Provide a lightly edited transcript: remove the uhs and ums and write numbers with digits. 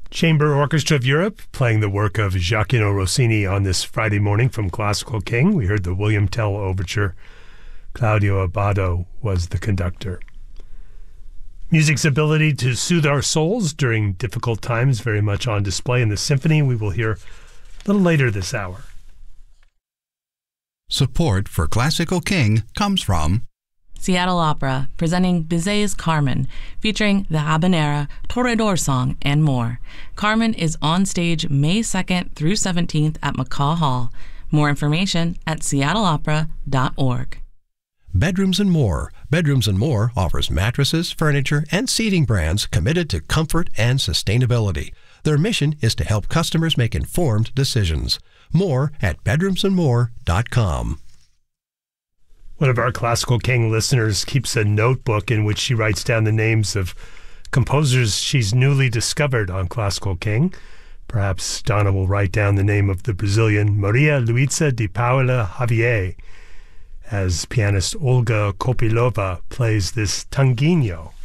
Chamber Orchestra of Europe playing the work of Gioacchino Rossini on this Friday morning from Classical King. We heard the William Tell Overture. Claudio Abbado was the conductor. Music's ability to soothe our souls during difficult times very much on display in the symphony we will hear a little later this hour. Support for Classical King comes from Seattle Opera, presenting Bizet's Carmen, featuring the habanera, Toreador song, and more. Carmen is on stage May 2nd through 17th at McCaw Hall. More information at seattleopera.org. Bedrooms and More. Bedrooms and More offers mattresses, furniture, and seating brands committed to comfort and sustainability. Their mission is to help customers make informed decisions. More at bedroomsandmore.com. One of our Classical King listeners keeps a notebook in which she writes down the names of composers she's newly discovered on Classical King. Perhaps Donna will write down the name of the Brazilian Maria Luiza de Paula Javier as pianist Olga Kopylova plays this Tanguinho.